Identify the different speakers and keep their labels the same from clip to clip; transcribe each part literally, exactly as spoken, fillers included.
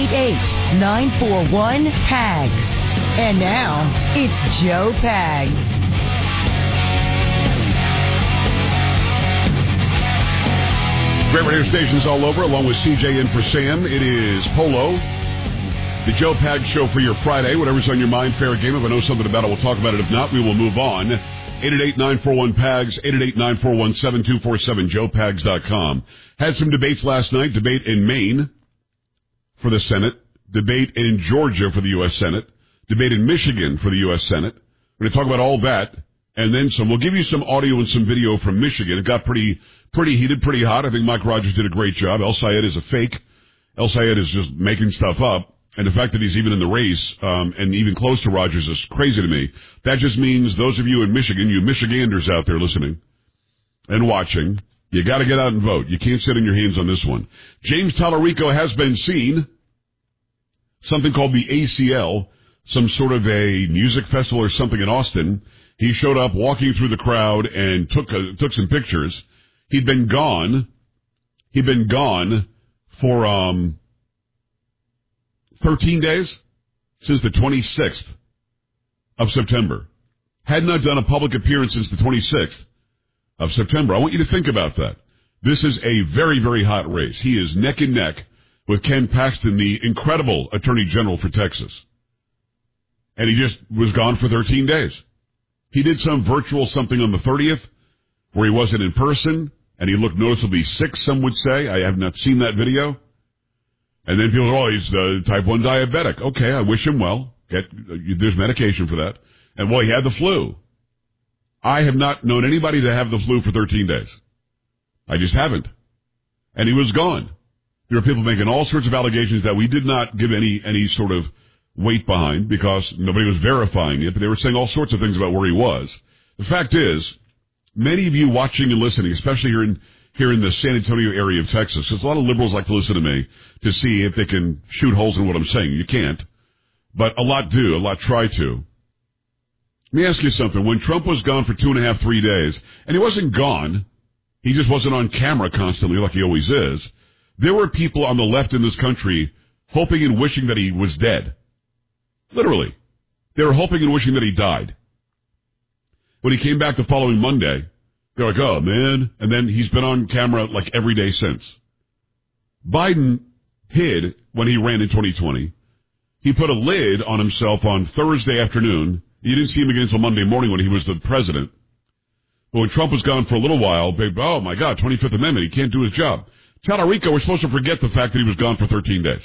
Speaker 1: eight eight, nine four one, P A G S. And now, it's Joe Pags.
Speaker 2: Great radio stations all over, along with C J in for Sam. It is Polo, the Joe Pags Show for your Friday. Whatever's on your mind, fair game. If I know something about it, we'll talk about it. If not, we will move on. eight eight eight, nine four one, P A G S, eight eight eight, nine four one, seven two four seven, joe pags dot com. Had some debates last night. Debate in Maine for the Senate. Debate in Georgia for the U S Senate. Debate in Michigan for the U S Senate. We're going to talk about all that and then some. We'll give you some audio and some video from Michigan. It got pretty pretty heated, pretty hot. I think Mike Rogers did a great job. El Sayed is a fake. El Sayed is just making stuff up. And the fact that he's even in the race um, and even close to Rogers is crazy to me. That just means those of you in Michigan, you Michiganders out there listening and watching, you got to get out and vote. You can't sit on your hands on this one. James Tallarico has been seen. Something called the A C L, some sort of a music festival or something in Austin. He showed up walking through the crowd and took a, took some pictures. He'd been gone. He'd been gone for um thirteen days since the twenty-sixth of September. Had not done a public appearance since the twenty-sixth of September. I want you to think about that. This is a very, very hot race. He is neck and neck with Ken Paxton, the incredible Attorney General for Texas. And he just was gone for thirteen days. He did some virtual something on the thirtieth where he wasn't in person, and he looked noticeably sick, some would say. I have not seen that video. And then people go, oh, he's the type one diabetic. Okay, I wish him well. Get, there's medication for that. And, well, he had the flu. I have not known anybody to have the flu for thirteen days. I just haven't. And he was gone. There are people making all sorts of allegations that we did not give any any sort of weight behind because nobody was verifying it, but they were saying all sorts of things about where he was. The fact is, many of you watching and listening, especially here in here in the San Antonio area of Texas, because a lot of liberals like to listen to me to see if they can shoot holes in what I'm saying. You can't. But a lot do. A lot try to. Let me ask you something. When Trump was gone for two and a half, three days, and he wasn't gone, he just wasn't on camera constantly like he always is, there were people on the left in this country hoping and wishing that he was dead. Literally. They were hoping and wishing that he died. When he came back the following Monday, they're like, oh, man. And then he's been on camera like every day since. Biden hid when he ran in twenty twenty. He put a lid on himself on Thursday afternoon. You didn't see him again until Monday morning when he was the president. But when Trump was gone for a little while, they, oh, my God, twenty-fifth Amendment, he can't do his job. Tallarico, we're supposed to forget the fact that he was gone for thirteen days.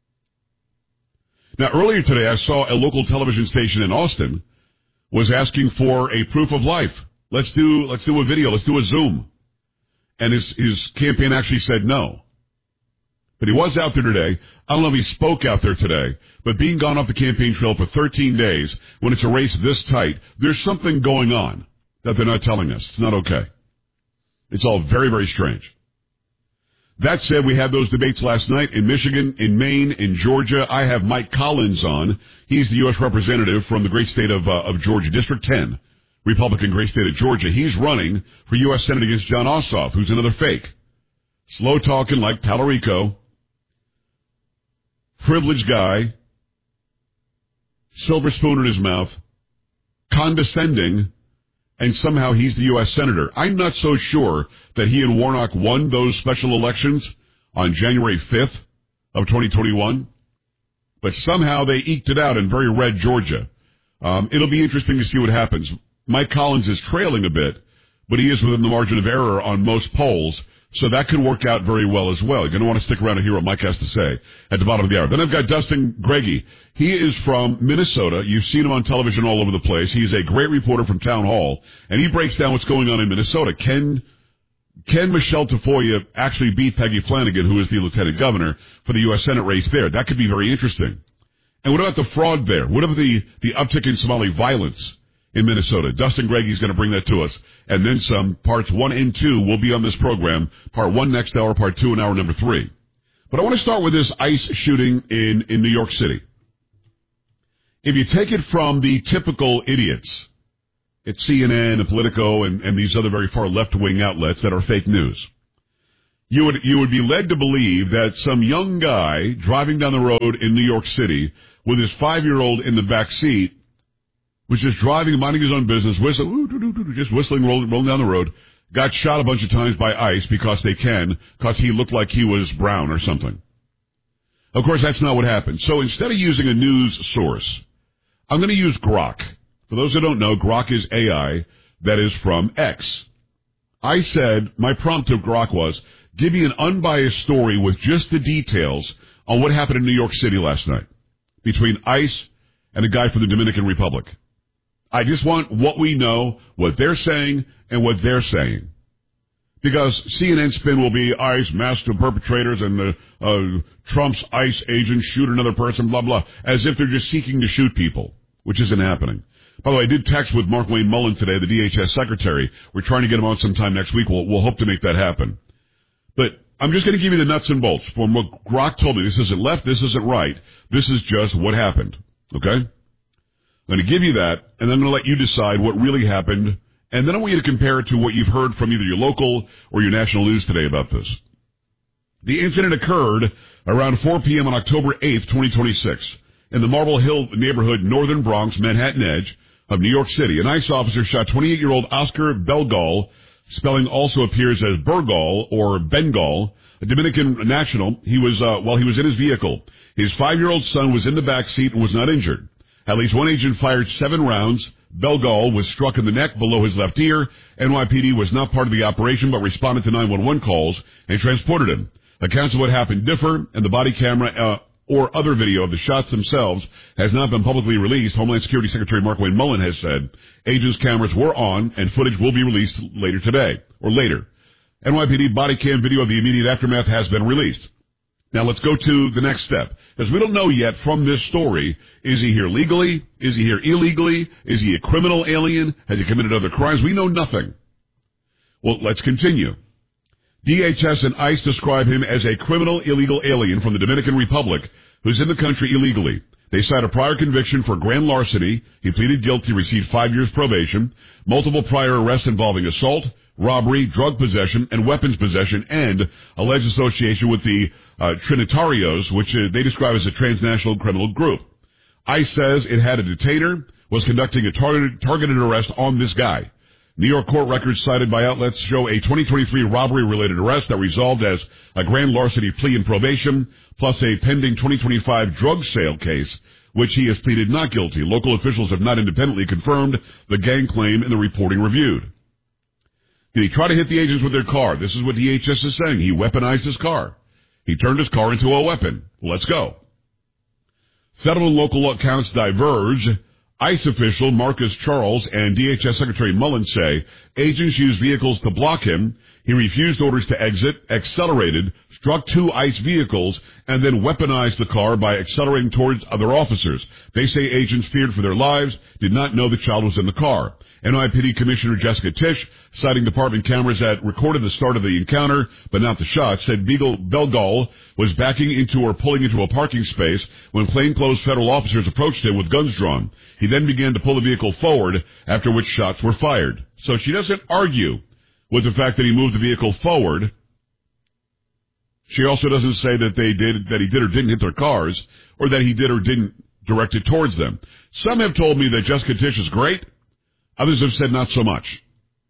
Speaker 2: Now, earlier today, I saw a local television station in Austin was asking for a proof of life. Let's do let's do a video. Let's do a Zoom. And his, his campaign actually said no. But he was out there today. I don't know if he spoke out there today, but being gone off the campaign trail for thirteen days, when it's a race this tight, there's something going on that they're not telling us. It's not okay. It's all very, very strange. That said, we had those debates last night in Michigan, in Maine, in Georgia. I have Mike Collins on. He's the U S representative from the great state of, uh, of Georgia, District ten, Republican great state of Georgia. He's running for U S Senate against Jon Ossoff, who's another fake. Slow talking like Tallarico. Privileged guy. Silver spoon in his mouth. Condescending. And somehow he's the U S Senator. I'm not so sure that he and Warnock won those special elections on January fifth of twenty twenty-one. But somehow they eked it out in very red Georgia. Um, it'll be interesting to see what happens. Mike Collins is trailing a bit, but he is within the margin of error on most polls. So that could work out very well as well. You're going to want to stick around to hear what Mike has to say at the bottom of the hour. Then I've got Dustin Greggy. He is from Minnesota. You've seen him on television all over the place. He's a great reporter from Town Hall, and he breaks down what's going on in Minnesota. Can can Michelle Tafoya actually beat Peggy Flanagan, who is the lieutenant governor, for the U S Senate race there? That could be very interesting. And what about the fraud there? What about the, the uptick in Somali violence in Minnesota? Dustin Greggy's going to bring that to us. And then some. Parts one and two will be on this program. Part one next hour, part two in hour number three. But I want to start with this ICE shooting in, in New York City. If you take it from the typical idiots at C N N and Politico and, and these other very far left-wing outlets that are fake news, You would you would be led to believe that some young guy driving down the road in New York City with his five-year-old in the back seat was just driving, minding his own business, whistling, just whistling, rolling, rolling down the road, got shot a bunch of times by ICE because they can, because he looked like he was brown or something. Of course, that's not what happened. So instead of using a news source, I'm going to use Grok. For those who don't know, Grok is A I that is from X. I said, my prompt to Grok was, give me an unbiased story with just the details on what happened in New York City last night between ICE and a guy from the Dominican Republic. I just want what we know, what they're saying, and what they're saying. Because C N N spin will be ICE, master perpetrators, and uh, uh, Trump's ICE agents shoot another person, blah, blah, as if they're just seeking to shoot people, which isn't happening. By the way, I did text with Mark Wayne Mullen today, the D H S secretary. We're trying to get him on sometime next week. We'll, we'll hope to make that happen. But I'm just going to give you the nuts and bolts. From what Grok told me, this isn't left, this isn't right. This is just what happened. Okay? I'm going to give you that, and then I'm going to let you decide what really happened. And then I want you to compare it to what you've heard from either your local or your national news today about this. The incident occurred around four p.m. on October eighth, twenty twenty-six, in the Marble Hill neighborhood, Northern Bronx, Manhattan Edge of New York City. An ICE officer shot twenty-eight-year-old Oscar Belgal, spelling also appears as Bergal or Bengal, a Dominican national. He was, uh, while he was in his vehicle. His five-year-old son was in the back seat and was not injured. At least one agent fired seven rounds. Belgal was struck in the neck below his left ear. N Y P D was not part of the operation, but responded to nine one one calls and transported him. Accounts of what happened differ, and the body camera uh, or other video of the shots themselves has not been publicly released. Homeland Security Secretary Mark Wayne Mullen has said agents' cameras were on, and footage will be released later today, or later. N Y P D body cam video of the immediate aftermath has been released. Now let's go to the next step, because we don't know yet from this story, is he here legally? Is he here illegally? Is he a criminal alien? Has he committed other crimes? We know nothing. Well, let's continue. D H S and ICE describe him as a criminal illegal alien from the Dominican Republic who's in the country illegally. They cite a prior conviction for grand larceny. He pleaded guilty, received five years probation, multiple prior arrests involving assault, robbery, drug possession, and weapons possession, and alleged association with the uh, Trinitarios, which uh, they describe as a transnational criminal group. ICE says it had a detainer, was conducting a targeted, targeted arrest on this guy. New York court records cited by outlets show a twenty twenty-three robbery-related arrest that resolved as a grand larceny plea and probation, plus a pending twenty twenty-five drug sale case, which he has pleaded not guilty. Local officials have not independently confirmed the gang claim in the reporting reviewed. Did he try to hit the agents with their car? This is what D H S is saying. He weaponized his car. He turned his car into a weapon. Let's go. Federal and local accounts diverge. ICE official Marcus Charles and D H S Secretary Mullen say agents used vehicles to block him. He refused orders to exit, accelerated, struck two ICE vehicles, and then weaponized the car by accelerating towards other officers. They say agents feared for their lives, did not know the child was in the car. N Y P D Commissioner Jessica Tisch, citing department cameras that recorded the start of the encounter, but not the shot, said Beagle Belgal was backing into or pulling into a parking space when plainclothes federal officers approached him with guns drawn. He then began to pull the vehicle forward, after which shots were fired. So she doesn't argue with the fact that he moved the vehicle forward. She also doesn't say that they did, that he did or didn't hit their cars, or that he did or didn't direct it towards them. Some have told me that Jessica Tisch is great. Others have said not so much.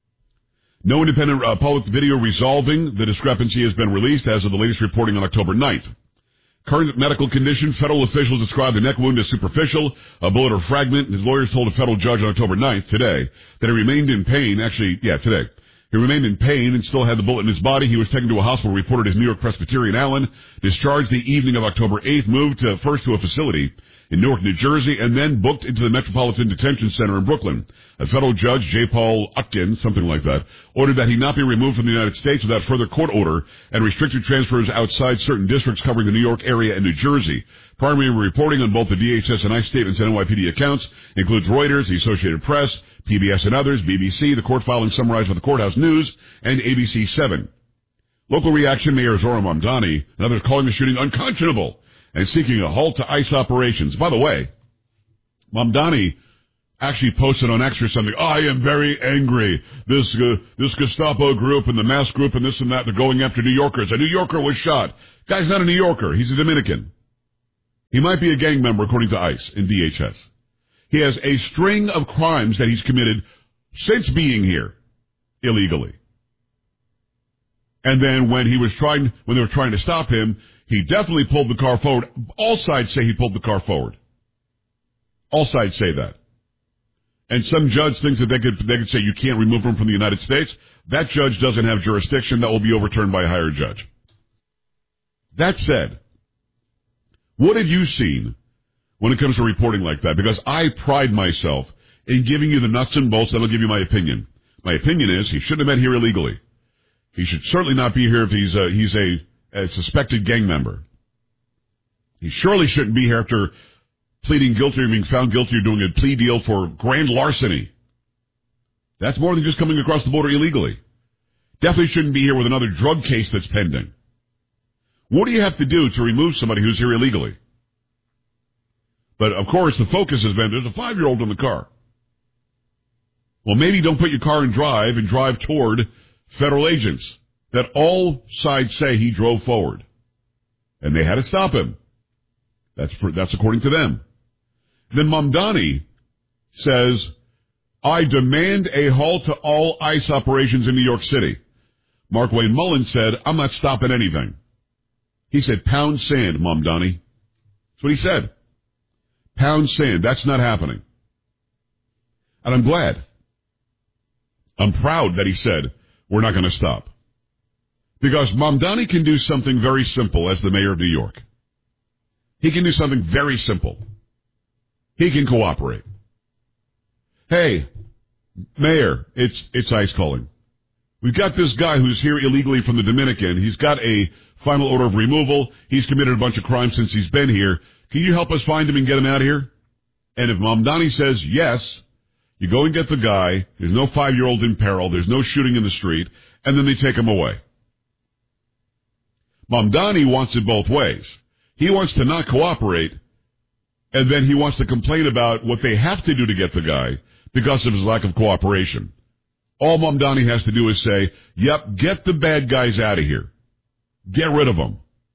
Speaker 2: No independent uh, public video resolving the discrepancy has been released as of the latest reporting on October ninth. Current medical condition, federal officials described the neck wound as superficial, a bullet or fragment. His lawyers told a federal judge on October ninth, today, that he remained in pain, actually, yeah, today. He remained in pain and still had the bullet in his body. He was taken to a hospital, reported as New York Presbyterian Allen, discharged the evening of October eighth, moved to, first to a facility in Newark, New Jersey, and then booked into the Metropolitan Detention Center in Brooklyn. A federal judge, J. Paul Utkin, something like that, ordered that he not be removed from the United States without further court order and restricted transfers outside certain districts covering the New York area and New Jersey. Primary reporting on both the D H S and ICE statements and N Y P D accounts includes Reuters, the Associated Press, P B S and others, B B C, the court filing summarized with the Courthouse News, and A B C seven. Local reaction, Mayor Zohran Mamdani and others calling the shooting unconscionable and seeking a halt to ICE operations. By the way, Mamdani actually posted on X or something, I am very angry. This uh, this Gestapo group and the mass group and this and that, they're going after New Yorkers. A New Yorker was shot. Guy's not a New Yorker. He's a Dominican. He might be a gang member, according to ICE and D H S. He has a string of crimes that he's committed since being here illegally. And then when he was trying, when they were trying to stop him, he definitely pulled the car forward. All sides say he pulled the car forward. All sides say that. And some judge thinks that they could, they could say you can't remove him from the United States. That judge doesn't have jurisdiction. That will be overturned by a higher judge. That said, what have you seen when it comes to reporting like that? Because I pride myself in giving you the nuts and bolts that'll give you my opinion. My opinion is he shouldn't have been here illegally. He should certainly not be here if he's a, he's a, a suspected gang member. He surely shouldn't be here after pleading guilty or being found guilty or doing a plea deal for grand larceny. That's more than just coming across the border illegally. Definitely shouldn't be here with another drug case that's pending. What do you have to do to remove somebody who's here illegally? But, of course, the focus has been, there's a five-year-old in the car. Well, maybe don't put your car in drive and drive toward federal agents that all sides say he drove forward. And they had to stop him. That's for, that's according to them. Then Mamdani says, I demand a halt to all ICE operations in New York City. Mark Wayne Mullen said, I'm not stopping anything. He said, pound sand, Mamdani. That's what he said. Pound sand. That's not happening. And I'm glad. I'm proud that he said, we're not going to stop. Because Mamdani can do something very simple as the mayor of New York. He can do something very simple. He can cooperate. Hey, Mayor, it's it's ICE calling. We've got this guy who's here illegally from the Dominican. He's got a final order of removal. He's committed a bunch of crimes since he's been here. Can you help us find him and get him out of here? And if Mamdani says yes, you go and get the guy. There's no five-year-old in peril. There's no shooting in the street. And then they take him away. Mamdani wants it both ways. He wants to not cooperate, and then he wants to complain about what they have to do to get the guy because of his lack of cooperation. All Mamdani has to do is say, yep, get the bad guys out of here. Get rid of them.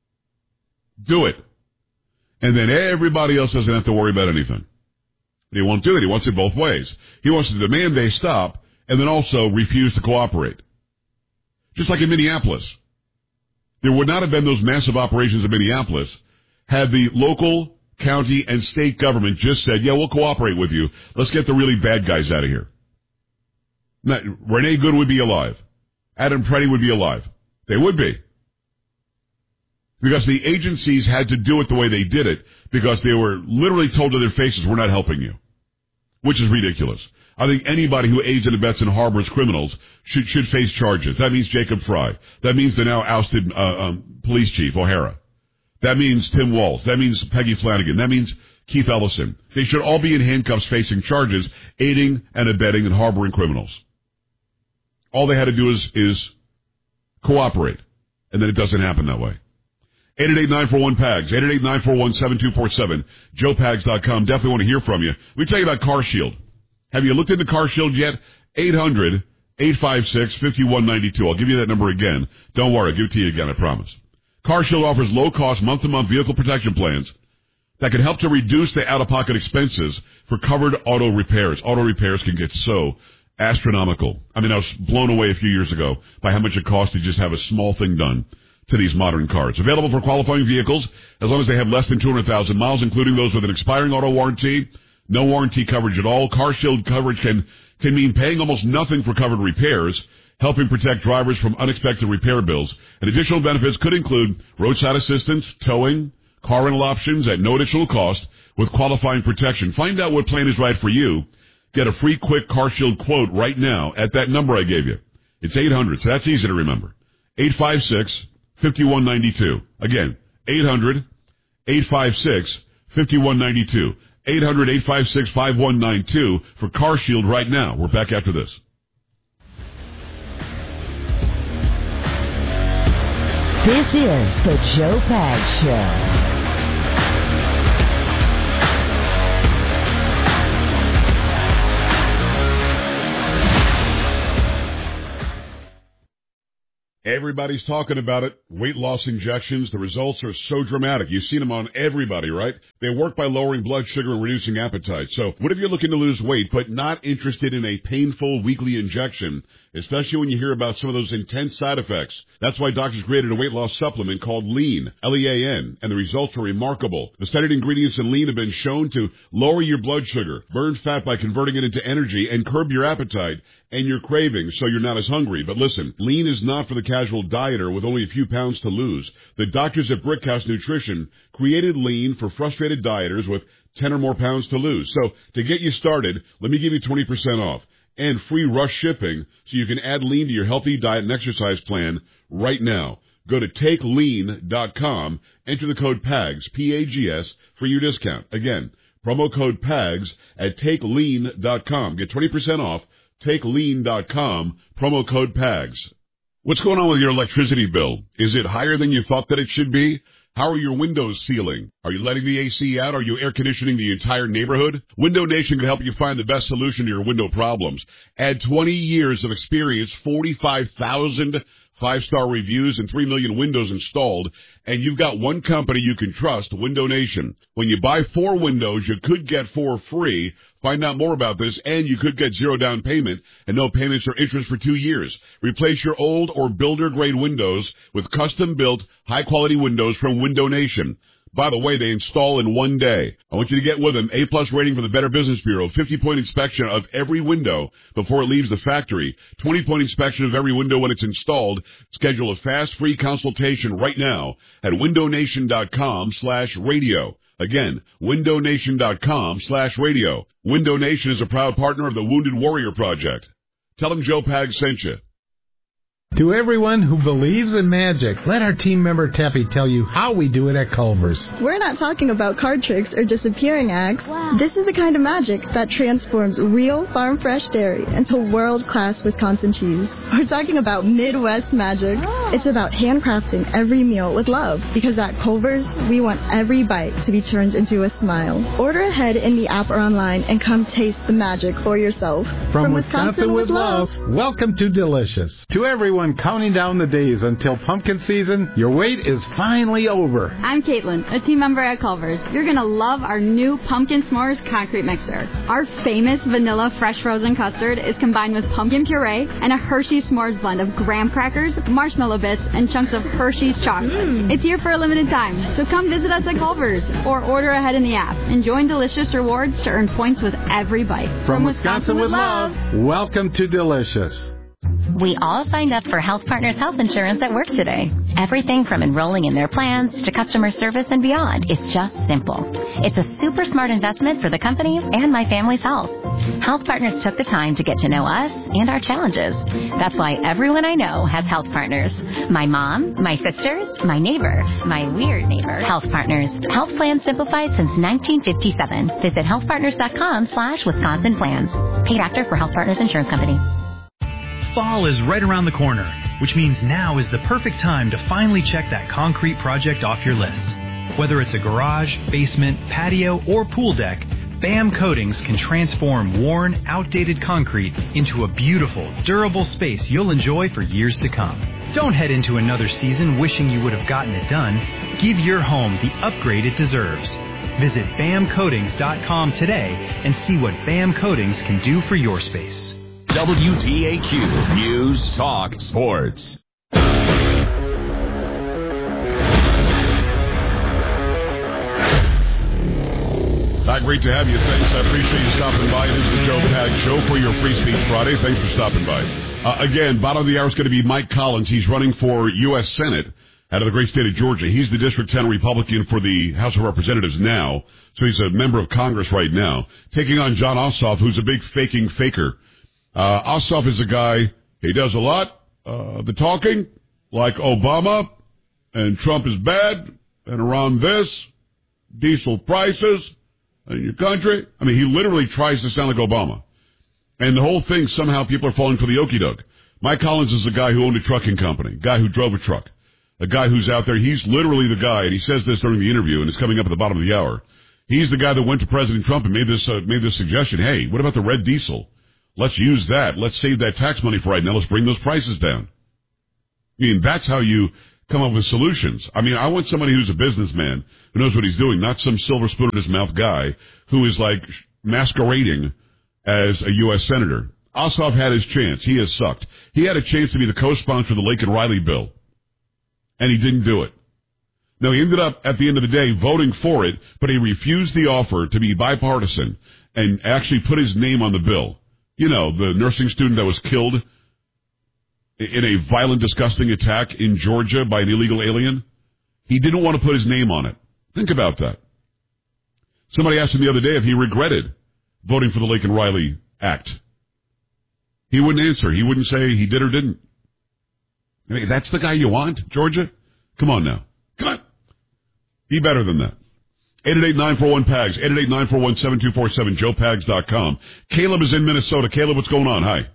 Speaker 2: Do it. And then everybody else doesn't have to worry about anything. He won't do it. He wants it both ways. He wants to demand they stop and then also refuse to cooperate. Just like in Minneapolis. There would not have been those massive operations in Minneapolis had the local, county, and state government just said, yeah, we'll cooperate with you. Let's get the really bad guys out of here. Now, Renee Good would be alive. Adam Preddy would be alive. They would be. Because the agencies had to do it the way they did it because they were literally told to their faces, we're not helping you. Which is ridiculous. I think anybody who aids and abets and harbors criminals should should face charges. That means Jacob Fry. That means the now ousted uh, um, police chief, O'Hara. That means Tim Walz. That means Peggy Flanagan. That means Keith Ellison. They should all be in handcuffs facing charges, aiding and abetting and harboring criminals. All they had to do is, is cooperate. And then it doesn't happen that way. eight eight eight, nine four one, P A G S, eight eight eight, nine four one, seven two four seven, joe pags dot com. Definitely want to hear from you. Let me tell you about CarShield. Have you looked into CarShield yet? eight hundred, eight five six, five one nine two. I'll give you that number again. Don't worry, I'll give it to you again, I promise. CarShield offers low-cost, month-to-month vehicle protection plans that can help to reduce the out-of-pocket expenses for covered auto repairs. Auto repairs can get so astronomical. I mean, I was blown away a few years ago by how much it costs to just have a small thing done to these modern cars. Available for qualifying vehicles as long as they have less than two hundred thousand miles, including those with an expiring auto warranty. No warranty coverage at all. CarShield coverage can, can mean paying almost nothing for covered repairs, helping protect drivers from unexpected repair bills. And additional benefits could include roadside assistance, towing, car rental options at no additional cost with qualifying protection. Find out what plan is right for you. Get a free quick CarShield quote right now at that number I gave you. It's eight hundred, so that's easy to remember. eight five six, five one nine two. Again, eight hundred, eight five six, five one nine two. eight hundred, eight five six, five one nine two for CarShield right now. We're back after this.
Speaker 1: This is the Joe Pags Show.
Speaker 2: Everybody's talking about it. Weight loss injections, the results are so dramatic. You've seen them on everybody, right? They work by lowering blood sugar and reducing appetite. So what if you're looking to lose weight but not interested in a painful weekly injection, especially when you hear about some of those intense side effects? That's why doctors created a weight loss supplement called Lean, L E A N, and the results are remarkable. The studied ingredients in Lean have been shown to lower your blood sugar, burn fat by converting it into energy, and curb your appetite and your cravings so you're not as hungry. But listen, Lean is not for the casual dieter with only a few pounds to lose. The doctors at Brickhouse Nutrition created Lean for frustrated dieters with ten or more pounds to lose. So to get you started, let me give you twenty percent off and free rush shipping so you can add Lean to your healthy diet and exercise plan right now. Go to take lean dot com, enter the code PAGS, P A G S, for your discount. Again, promo code PAGS at take lean dot com. Get twenty percent off. take lean dot com, promo code PAGS. What's going on with your electricity bill? Is it higher than you thought that it should be? How are your windows sealing? Are you letting the A C out? Are you air conditioning the entire neighborhood? Window Nation can help you find the best solution to your window problems. Add twenty years of experience, forty-five thousand five-star reviews, and three million windows installed, and you've got one company you can trust, Window Nation. When you buy four windows, you could get four free. Find out more about this, and you could get zero down payment and no payments or interest for two years. Replace your old or builder-grade windows with custom-built, high-quality windows from Window Nation. By the way, they install in one day. I want you to get with them. A-plus rating from the Better Business Bureau. fifty-point inspection of every window before it leaves the factory. twenty-point inspection of every window when it's installed. Schedule a fast, free consultation right now at window nation dot com slash radio. Again, window nation dot com slash radio. Window Nation is a proud partner of the Wounded Warrior Project. Tell them Joe Pag sent you.
Speaker 3: To everyone who believes in magic, let our team member Teppy tell you how we do it at Culver's.
Speaker 4: We're not talking about card tricks or disappearing acts. Wow. This is the kind of magic that transforms real farm-fresh dairy into world-class Wisconsin cheese. We're talking about Midwest magic. Oh. It's about handcrafting every meal with love, because at Culver's, we want every bite to be turned into a smile. Order ahead in the app or online and come taste the magic for yourself.
Speaker 3: From, From Wisconsin, Wisconsin with love, love, welcome to Delicious. To everyone counting down the days until pumpkin season, your wait is finally over.
Speaker 5: I'm Caitlin, a team member at Culver's. You're going to love our new Pumpkin S'mores Concrete Mixer. Our famous vanilla fresh frozen custard is combined with pumpkin puree and a Hershey's S'mores blend of graham crackers, marshmallow bits, and chunks of Hershey's chocolate. Mm. It's here for a limited time, so come visit us at Culver's or order ahead in the app and join Delicious Rewards to earn points with every bite.
Speaker 3: From, From Wisconsin, Wisconsin with love, love, welcome to Delicious.
Speaker 6: We all signed up for Health Partners Health Insurance at work today. Everything from enrolling in their plans to customer service and beyond is just simple. It's a super smart investment for the company and my family's health. Health Partners took the time to get to know us and our challenges. That's why everyone I know has Health Partners. My mom, my sisters, my neighbor, my weird neighbor. Health Partners. Health plans simplified since nineteen fifty-seven. Visit healthpartners.com slash Wisconsin plans. Paid actor for Health Partners Insurance Company.
Speaker 7: Fall is right around the corner, which means now is the perfect time to finally check that concrete project off your list. Whether it's a garage, basement, patio, or pool deck, B A M Coatings can transform worn, outdated concrete into a beautiful, durable space you'll enjoy for years to come. Don't head into another season wishing you would have gotten it done. Give your home the upgrade it deserves. Visit bam coatings dot com today and see what B A M Coatings can do for your space.
Speaker 8: W T A Q News Talk Sports.
Speaker 2: Hi, great to have you. Thanks. I appreciate you stopping by. This is the Joe Pag Show for your Free Speech Friday. Thanks for stopping by. Uh, again, bottom of the hour is going to be Mike Collins. He's running for U S Senate out of the great state of Georgia. He's the District ten Republican for the House of Representatives now, so he's a member of Congress right now, taking on Jon Ossoff, who's a big faking faker. Uh, Ossoff is a guy, he does a lot, uh, the talking, like Obama, and Trump is bad, and around this, diesel prices in your country. I mean, he literally tries to sound like Obama. And the whole thing, somehow people are falling for the okie doke. Mike Collins is a guy who owned a trucking company, guy who drove a truck, a guy who's out there. He's literally the guy, and he says this during the interview, and it's coming up at the bottom of the hour. He's the guy that went to President Trump and made this, uh, made this suggestion. Hey, what about the red diesel? Let's use that. Let's save that tax money for right now. Let's bring those prices down. I mean, that's how you come up with solutions. I mean, I want somebody who's a businessman who knows what he's doing, not some silver spoon in his mouth guy who is like masquerading as a U S senator. Ossoff had his chance. He has sucked. He had a chance to be the co-sponsor of the Laken Riley bill, and he didn't do it. No, he ended up, at the end of the day, voting for it, but he refused the offer to be bipartisan and actually put his name on the bill. You know, the nursing student that was killed in a violent, disgusting attack in Georgia by an illegal alien. He didn't want to put his name on it. Think about that. Somebody asked him the other day if he regretted voting for the Laken Riley Act. He wouldn't answer. He wouldn't say he did or didn't. I mean, that's the guy you want, Georgia? Come on now. Come on. Be better than that. eight eight eight, nine four one, P A G S, eight eight eight, nine four one, seven two four seven, joe pags dot com. Caleb is in Minnesota. Caleb, what's going on? Hi.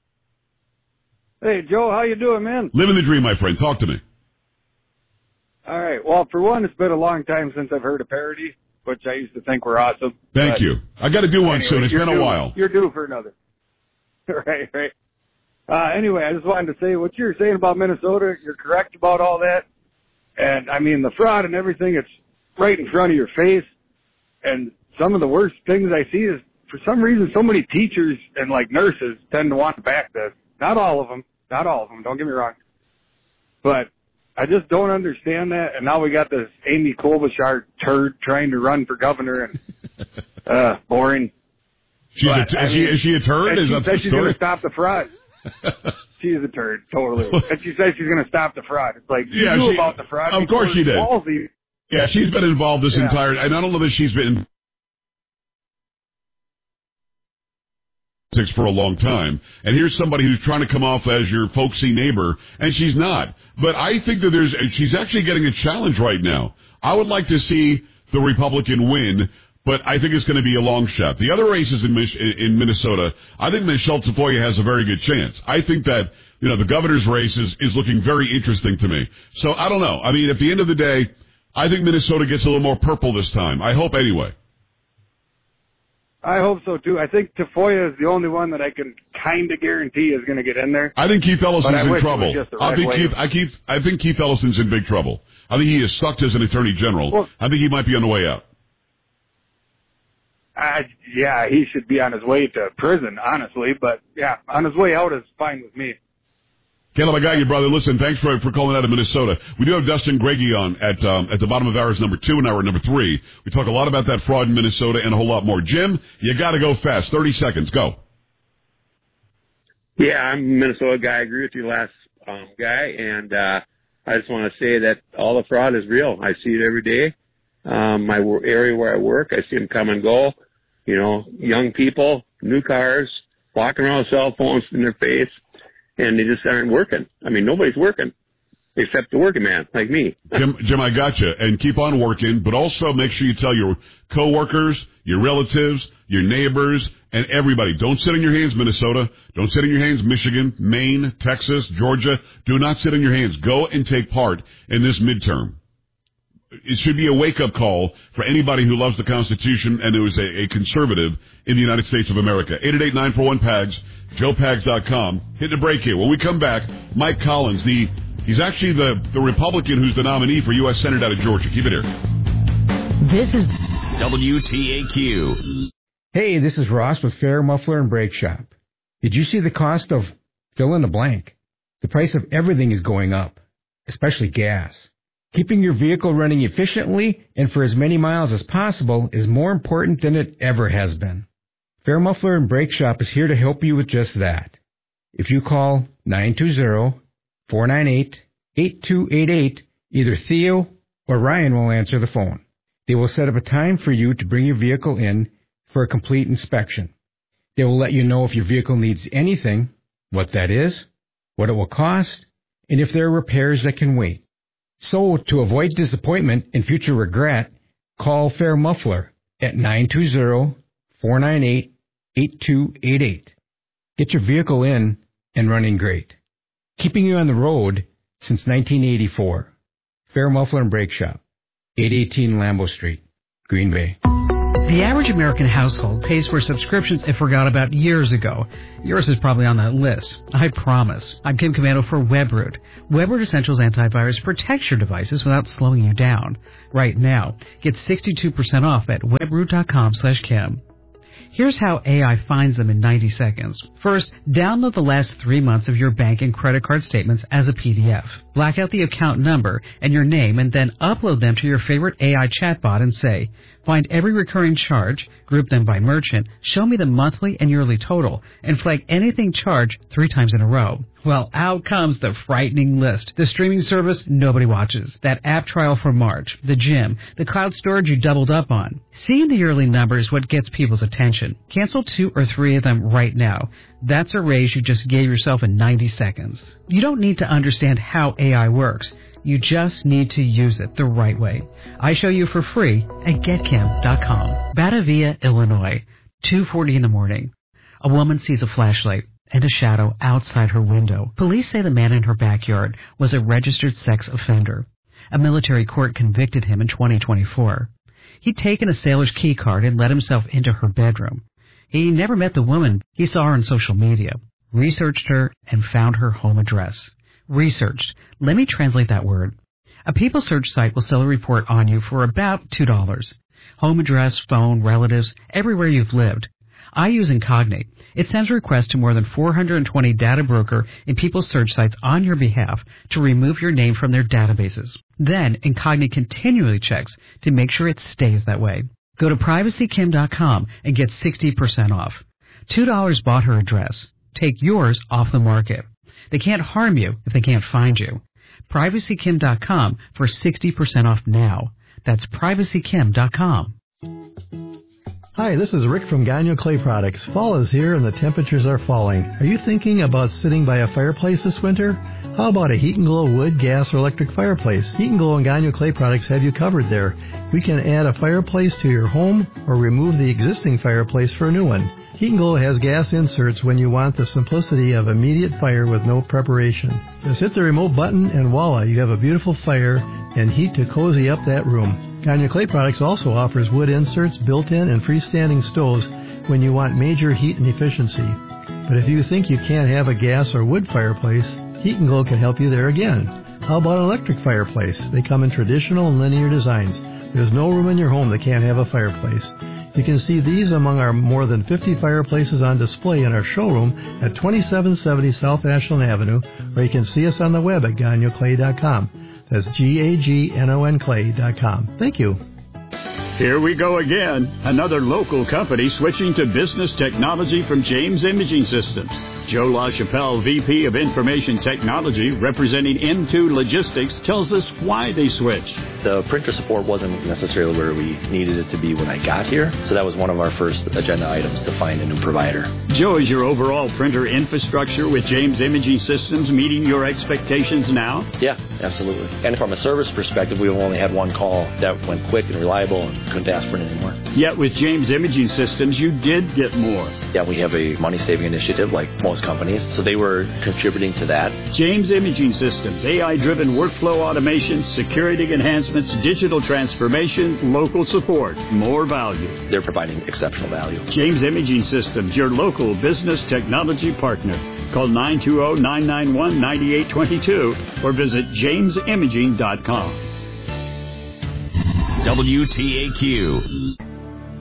Speaker 9: Hey, Joe, how you doing, man?
Speaker 2: Living the dream, my friend. Talk to me.
Speaker 9: All right. Well, for one, it's been a long time since I've heard a parody, which I used to think were awesome.
Speaker 2: Thank
Speaker 9: but
Speaker 2: you. I got to do one
Speaker 9: anyway,
Speaker 2: soon. It's been a
Speaker 9: due,
Speaker 2: while.
Speaker 9: You're due for another. right, right. Uh, anyway, I just wanted to say what you're saying about Minnesota, you're correct about all that. And, I mean, the fraud and everything, it's right in front of your face. And some of the worst things I see is, for some reason, so many teachers and, like, nurses tend to want to back this. Not all of them. Not all of them. Don't get me wrong. But I just don't understand that. And now we got this Amy Klobuchar turd trying to run for governor. And, uh, boring.
Speaker 2: She's
Speaker 9: but,
Speaker 2: a, is, she, is she a turd?
Speaker 9: And
Speaker 2: is
Speaker 9: she
Speaker 2: that
Speaker 9: said
Speaker 2: the
Speaker 9: she's
Speaker 2: story?
Speaker 9: going to stop the fraud. She is a turd, totally. And she says she's going to stop the fraud. It's like, you
Speaker 2: yeah,
Speaker 9: knew
Speaker 2: she,
Speaker 9: about the fraud.
Speaker 2: Of course she did.
Speaker 9: Ballsy.
Speaker 2: Yeah, she's been involved this
Speaker 9: yeah.
Speaker 2: entire, and I don't know that she's been for a long time. And here's somebody who's trying to come off as your folksy neighbor, and she's not. But I think that there's, she's actually getting a challenge right now. I would like to see the Republican win, but I think it's going to be a long shot. The other races in in Minnesota, I think Michelle Tafoya has a very good chance. I think that, you know, the governor's race is, is looking very interesting to me. So I don't know. I mean, at the end of the day, I think Minnesota gets a little more purple this time. I hope anyway.
Speaker 9: I hope so, too. I think Tafoya is the only one that I can kind of guarantee is going to get in there.
Speaker 2: I think Keith Ellison's in trouble. I think
Speaker 9: wave.
Speaker 2: Keith, I, Keith, I think Keith Ellison's in big trouble. I think he has sucked as an attorney general. Well, I think he might be on the way out.
Speaker 9: Uh, yeah, he should be on his way to prison, honestly. But, yeah, on his way out is fine with me.
Speaker 2: Caleb, I got you, brother. Listen, thanks for for calling out of Minnesota. We do have Dustin Greggy on at um, at the bottom of hours number two and hour number three. We talk a lot about that fraud in Minnesota and a whole lot more. Jim, you got to go fast. thirty seconds. Go.
Speaker 10: Yeah, I'm a Minnesota guy. I agree with you last um, guy. And uh, I just want to say that all the fraud is real. I see it every day. Um, my area where I work, I see them come and go. You know, young people, new cars, walking around with cell phones in their face. And they just aren't working. I mean, nobody's working except the working man like me.
Speaker 2: Jim, Jim, I got you. And keep on working, but also make sure you tell your coworkers, your relatives, your neighbors, and everybody. Don't sit on your hands, Minnesota. Don't sit on your hands, Michigan, Maine, Texas, Georgia. Do not sit on your hands. Go and take part in this midterm. It should be a wake-up call for anybody who loves the Constitution and who is a, a conservative in the United States of America. eight eight eight, nine four one, P A G S, joe pags dot com. Hitting a break here. When we come back, Mike Collins, the he's actually the, the Republican who's the nominee for U S Senate out of Georgia. Keep it here.
Speaker 1: This is
Speaker 8: W T A Q.
Speaker 11: Hey, this is Ross with Fair Muffler and Brake Shop. Did you see the cost of fill in the blank? The price of everything is going up, especially gas. Keeping your vehicle running efficiently and for as many miles as possible is more important than it ever has been. Fair Muffler and Brake Shop is here to help you with just that. If you call nine two zero, four nine eight, eight two eight eight, either Theo or Ryan will answer the phone. They will set up a time for you to bring your vehicle in for a complete inspection. They will let you know if your vehicle needs anything, what that is, what it will cost, and if there are repairs that can wait. So, to avoid disappointment and future regret, call Fair Muffler at nine two zero, four nine eight, eight two eight eight. Get your vehicle in and running great. Keeping you on the road since nineteen eighty-four. Fair Muffler and Brake Shop, eight eighteen Lambeau Street, Green Bay.
Speaker 12: The average American household pays for subscriptions it forgot about years ago. Yours is probably on that list. I promise. I'm Kim Commando for WebRoot. WebRoot Essentials Antivirus protects your devices without slowing you down. Right now, get sixty-two percent off at webroot.com slash Kim. Here's how A I finds them in ninety seconds. First, download the last three months of your bank and credit card statements as a P D F. Black out the account number and your name and then upload them to your favorite A I chatbot and say, find every recurring charge, group them by merchant, show me the monthly and yearly total, and flag anything charged three times in a row. Well, out comes the frightening list. The streaming service nobody watches, that app trial for March, the gym, the cloud storage you doubled up on. Seeing the yearly number is what gets people's attention. Cancel two or three of them right now. That's a raise you just gave yourself in ninety seconds. You don't need to understand how A I works. You just need to use it the right way. I show you for free at get kim dot com. Batavia, Illinois, two forty in the morning. A woman sees a flashlight and a shadow outside her window. Police say the man in her backyard was a registered sex offender. A military court convicted him in twenty twenty-four. He'd taken a sailor's key card and let himself into her bedroom. He never met the woman. He saw her on social media, researched her, and found her home address. Researched. Let me translate that word. A people search site will sell a report on you for about two dollars. Home address, phone, relatives, everywhere you've lived. I use Incognate. It sends requests to more than four hundred twenty data broker and people search sites on your behalf to remove your name from their databases. Then Incognate continually checks to make sure it stays that way. Go to privacy kim dot com and get sixty percent off. two dollars bought her address. Take yours off the market. They can't harm you if they can't find you. privacy kim dot com for sixty percent off now. That's privacy kim dot com.
Speaker 13: Hi, this is Rick from Gagnon Clay Products. Fall is here and the temperatures are falling. Are you thinking about sitting by a fireplace this winter? How about a Heat and Glow wood, gas, or electric fireplace? Heat and Glow and Gagnon Clay Products have you covered there. We can add a fireplace to your home or remove the existing fireplace for a new one. Heat and Glow has gas inserts when you want the simplicity of immediate fire with no preparation. Just hit the remote button and voila, you have a beautiful fire and heat to cozy up that room. Gagnon Clay Products also offers wood inserts, built-in and freestanding stoves when you want major heat and efficiency. But if you think you can't have a gas or wood fireplace, Heat and Glow can help you there again. How about an electric fireplace? They come in traditional and linear designs. There's no room in your home that can't have a fireplace. You can see these among our more than fifty fireplaces on display in our showroom at twenty-seven seventy South Ashland Avenue, or you can see us on the web at gagnon clay dot com. That's G A G N O N clay dot com. Thank you.
Speaker 14: Here we go again. Another local company switching to business technology from James Imaging Systems. Joe LaChapelle, V P of Information Technology, representing M two Logistics, tells us why they switched.
Speaker 15: The printer support wasn't necessarily where we needed it to be when I got here, so that was one of our first agenda items to find a new provider.
Speaker 14: Joe, is your overall printer infrastructure with James Imaging Systems meeting your expectations now?
Speaker 15: Yeah, absolutely. And from a service perspective, we've only had one call that went quick and reliable and couldn't ask for it anymore.
Speaker 14: Yet with James Imaging Systems, you did get more.
Speaker 15: Yeah, we have a money-saving initiative like most companies, so they were contributing to that.
Speaker 14: James Imaging Systems, A I-driven workflow automation, security enhancements, digital transformation, local support, more value.
Speaker 15: They're providing exceptional value.
Speaker 14: James Imaging Systems, your local business technology partner. Call nine two zero, nine nine one, nine eight two two or visit james imaging dot com.
Speaker 8: W T A Q.